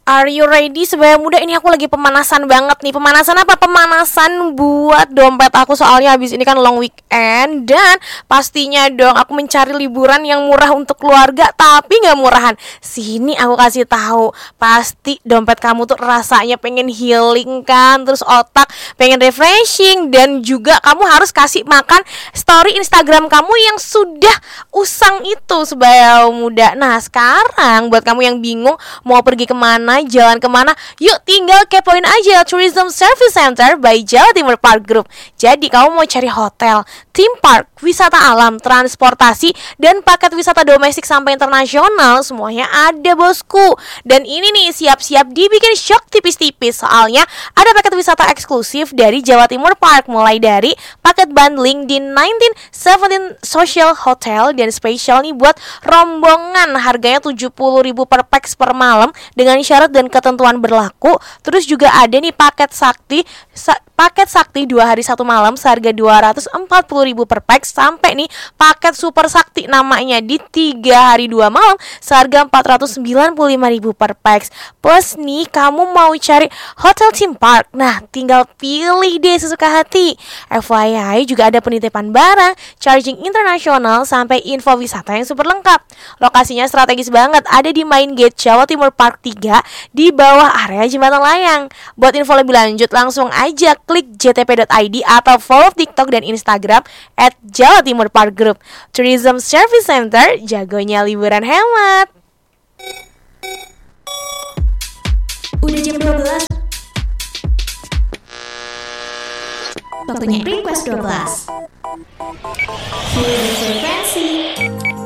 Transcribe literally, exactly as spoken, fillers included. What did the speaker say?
Are you ready sebaya muda? Ini aku lagi pemanasan banget nih. Pemanasan apa? Pemanasan buat dompet aku, soalnya habis ini kan long weekend. Dan pastinya dong aku mencari liburan yang murah untuk keluarga, tapi gak murahan. Sini aku kasih tahu. Pasti dompet kamu tuh rasanya pengen healing kan, terus otak pengen refreshing. Dan juga kamu harus kasih makan story Instagram kamu yang sudah usang itu sebaya muda. Nah sekarang buat kamu yang bingung mau pergi kemana, jalan kemana, yuk tinggal kepoin aja Tourism Service Center by Jawa Timur Park Group. Jadi kamu mau cari hotel, theme park, wisata alam, transportasi, dan paket wisata domestik sampai internasional, semuanya ada bosku. Dan ini nih siap-siap dibikin shock tipis-tipis, soalnya ada paket wisata eksklusif dari Jawa Timur Park, mulai dari paket bundling di sembilan belas seventeen Social Hotel, dan spesial nih buat rombongan, harganya tujuh puluh ribu per pax per malam dengan syarat dan ketentuan berlaku. Terus juga ada nih paket sakti sa- paket sakti dua hari satu malam seharga dua ratus empat puluh ribu per pax, sampai nih paket super sakti namanya di tiga hari dua malam seharga empat ratus sembilan puluh lima ribu per pax. Plus nih kamu mau cari hotel theme park, nah tinggal pilih deh sesuka hati. F Y I juga ada penitipan barang, charging internasional, sampai info wisata yang super lengkap. Lokasinya strategis banget, ada di Main Gate Jawa Timur Park tiga di bawah area Jembatan Layang. Buat info lebih lanjut langsung aja klik j t p dot i d atau follow TikTok dan Instagram at Jawa Timur Park Group. Tourism Service Center, jagonya liburan hemat. Udah jam dua belas. Waktunya request dua belas. Frekuensi